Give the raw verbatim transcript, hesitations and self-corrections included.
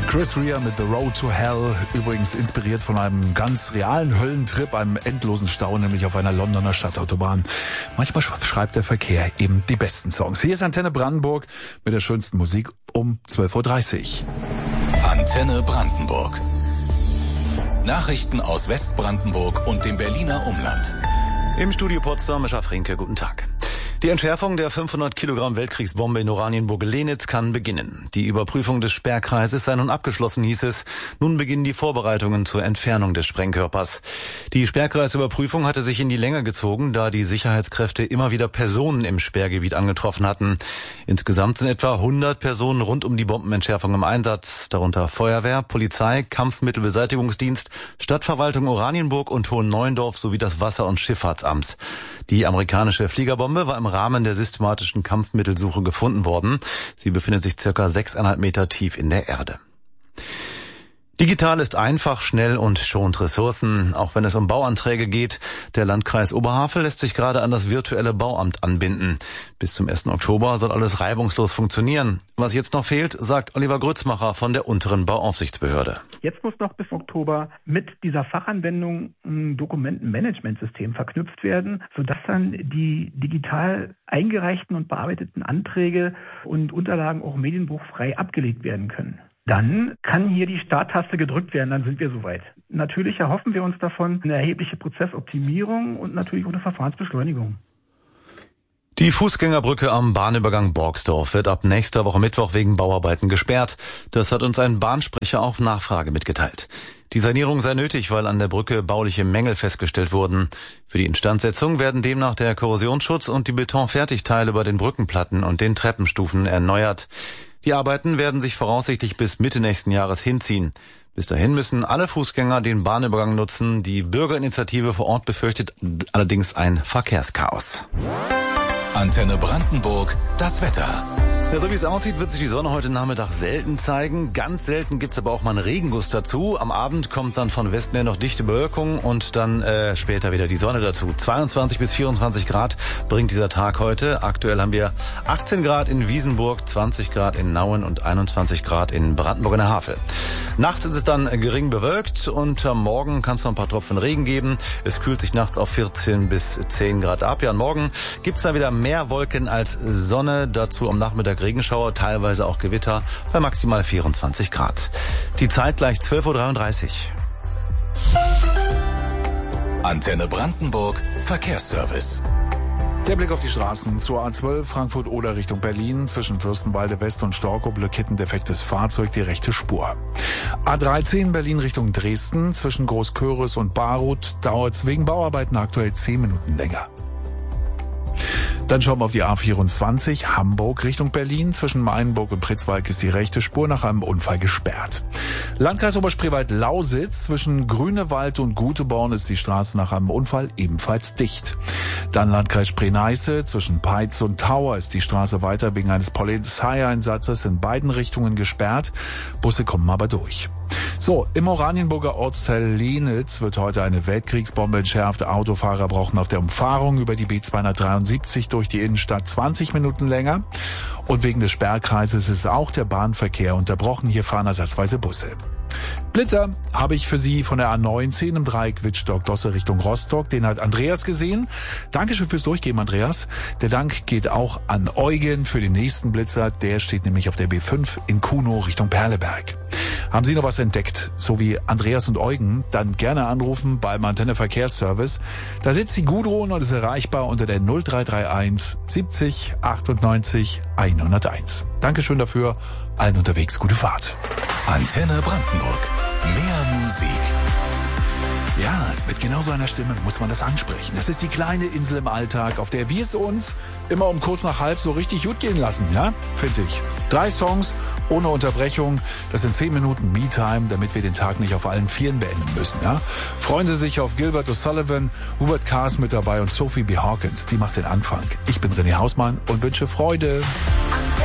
Chris Rea mit The Road to Hell, übrigens inspiriert von einem ganz realen Höllentrip, einem endlosen Stau, nämlich auf einer Londoner Stadtautobahn. Manchmal schreibt der Verkehr eben die besten Songs. Hier ist Antenne Brandenburg mit der schönsten Musik um zwölf Uhr dreißig. Antenne Brandenburg. Nachrichten aus Westbrandenburg und dem Berliner Umland. Im Studio Potsdam, Mischa Frinke, guten Tag. Die Entschärfung der fünfhundert Kilogramm Weltkriegsbombe in Oranienburg-Lenitz kann beginnen. Die Überprüfung des Sperrkreises sei nun abgeschlossen, hieß es. Nun beginnen die Vorbereitungen zur Entfernung des Sprengkörpers. Die Sperrkreisüberprüfung hatte sich in die Länge gezogen, da die Sicherheitskräfte immer wieder Personen im Sperrgebiet angetroffen hatten. Insgesamt sind etwa hundert Personen rund um die Bombenentschärfung im Einsatz, darunter Feuerwehr, Polizei, Kampfmittelbeseitigungsdienst, Stadtverwaltung Oranienburg und Hohenneuendorf sowie das Wasser- und Schifffahrtsamt. Die amerikanische Fliegerbombe war im Rahmen der systematischen Kampfmittelsuche gefunden worden. Sie befindet sich circa sechseinhalb Meter tief in der Erde. Digital ist einfach, schnell und schont Ressourcen, auch wenn es um Bauanträge geht. Der Landkreis Oberhavel lässt sich gerade an das virtuelle Bauamt anbinden. Bis zum ersten Oktober soll alles reibungslos funktionieren. Was jetzt noch fehlt, sagt Oliver Grützmacher von der unteren Bauaufsichtsbehörde. Jetzt muss noch bis Oktober mit dieser Fachanwendung ein Dokumentenmanagementsystem verknüpft werden, sodass dann die digital eingereichten und bearbeiteten Anträge und Unterlagen auch medienbruchfrei abgelegt werden können. Dann kann hier die Starttaste gedrückt werden, dann sind wir soweit. Natürlich erhoffen wir uns davon eine erhebliche Prozessoptimierung und natürlich auch eine Verfahrensbeschleunigung. Die Fußgängerbrücke am Bahnübergang Borgsdorf wird ab nächster Woche Mittwoch wegen Bauarbeiten gesperrt. Das hat uns ein Bahnsprecher auf Nachfrage mitgeteilt. Die Sanierung sei nötig, weil an der Brücke bauliche Mängel festgestellt wurden. Für die Instandsetzung werden demnach der Korrosionsschutz und die Betonfertigteile bei den Brückenplatten und den Treppenstufen erneuert. Die Arbeiten werden sich voraussichtlich bis Mitte nächsten Jahres hinziehen. Bis dahin müssen alle Fußgänger den Bahnübergang nutzen. Die Bürgerinitiative vor Ort befürchtet allerdings ein Verkehrschaos. Antenne Brandenburg, das Wetter. Ja, so wie es aussieht, wird sich die Sonne heute Nachmittag selten zeigen. Ganz selten gibt's aber auch mal einen Regenguss dazu. Am Abend kommt dann von Westen her noch dichte Bewölkung und dann äh, später wieder die Sonne dazu. zweiundzwanzig bis vierundzwanzig Grad bringt dieser Tag heute. Aktuell haben wir achtzehn Grad in Wiesenburg, zwanzig Grad in Nauen und einundzwanzig Grad in Brandenburg an der Havel. Nachts ist es dann gering bewölkt und am Morgen kann es noch ein paar Tropfen Regen geben. Es kühlt sich nachts auf vierzehn bis zehn Grad ab. Ja, und morgen gibt's dann wieder mehr Wolken als Sonne. Dazu am Nachmittag Regenschauer, teilweise auch Gewitter bei maximal vierundzwanzig Grad. Die Zeit gleich zwölf Uhr dreiunddreißig. Antenne Brandenburg, Verkehrsservice. Der Blick auf die Straßen zur A zwölf Frankfurt-Oder Richtung Berlin. Zwischen Fürstenwalde West und Storkow blockiert ein defektes Fahrzeug die rechte Spur. A dreizehn Berlin Richtung Dresden. Zwischen Großköris und Baruth dauert es wegen Bauarbeiten aktuell zehn Minuten länger. Dann schauen wir auf die A vierundzwanzig, Hamburg Richtung Berlin. Zwischen Mainburg und Pritzwalk ist die rechte Spur nach einem Unfall gesperrt. Landkreis Oberspreewald-Lausitz, zwischen Grünewald und Guteborn ist die Straße nach einem Unfall ebenfalls dicht. Dann Landkreis Spree-Neiße, zwischen Peitz und Tauer ist die Straße weiter wegen eines Polizeieinsatzes in beiden Richtungen gesperrt. Busse kommen aber durch. So, im Oranienburger Ortsteil Lenitz wird heute eine Weltkriegsbombe entschärft. Autofahrer brauchen auf der Umfahrung über die B zweihundertdreiundsiebzig durch die Innenstadt zwanzig Minuten länger. Und wegen des Sperrkreises ist auch der Bahnverkehr unterbrochen. Hier fahren ersatzweise Busse. Blitzer habe ich für Sie von der A neunzehn im Dreieck Wittstock-Dosse Richtung Rostock. Den hat Andreas gesehen. Dankeschön fürs Durchgeben, Andreas. Der Dank geht auch an Eugen für den nächsten Blitzer. Der steht nämlich auf der B fünf in Kuno Richtung Perleberg. Haben Sie noch was entdeckt, so wie Andreas und Eugen, dann gerne anrufen beim Antenne Verkehrsservice. Da sitzt die Gudrun und ist erreichbar unter der null drei drei eins siebzig achtundneunzig hunderteins. Dankeschön dafür. Allen unterwegs gute Fahrt. Antenne Brandenburg. Mehr Musik. Ja, mit genau so einer Stimme muss man das ansprechen. Das ist die kleine Insel im Alltag, auf der wir es uns immer um kurz nach halb so richtig gut gehen lassen, ja? Finde ich. Drei Songs ohne Unterbrechung. Das sind zehn Minuten Me-Time, damit wir den Tag nicht auf allen Vieren beenden müssen, ja? Freuen Sie sich auf Gilbert O'Sullivan, Hubert Kaas mit dabei und Sophie B. Hawkins. Die macht den Anfang. Ich bin René Hausmann und wünsche Freude.